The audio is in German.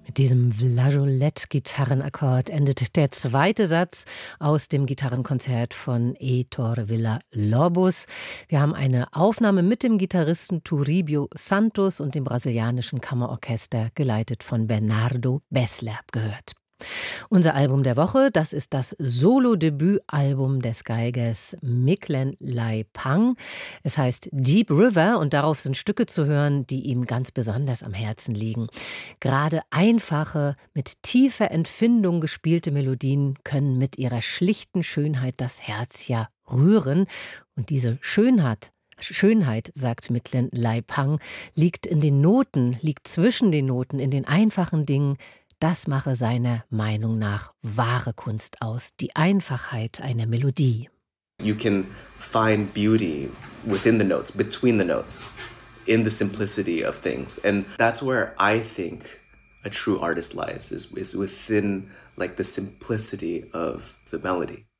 Mit diesem Flageolet-Gitarrenakkord endet der zweite Satz aus dem Gitarrenkonzert von Heitor Villa-Lobos. Wir haben eine Aufnahme mit dem Gitarristen Turibio Santos und dem brasilianischen Kammerorchester, geleitet von Bernardo Bessler, gehört. Unser Album der Woche, das ist das Solo-Debütalbum des Geigers Mictlen Lai-Pang. Es heißt Deep River und darauf sind Stücke zu hören, die ihm ganz besonders am Herzen liegen. Gerade einfache, mit tiefer Empfindung gespielte Melodien können mit ihrer schlichten Schönheit das Herz ja rühren. Und diese Schönheit, sagt Mictlen Lai-Pang, liegt in den Noten, liegt zwischen den Noten, in den einfachen Dingen. Das mache seiner Meinung nach wahre Kunst aus, die Einfachheit einer Melodie. You can find beauty within the notes, between the notes, in the simplicity of things. And that's where I think a true artist lies, is within like the simplicity of the melody.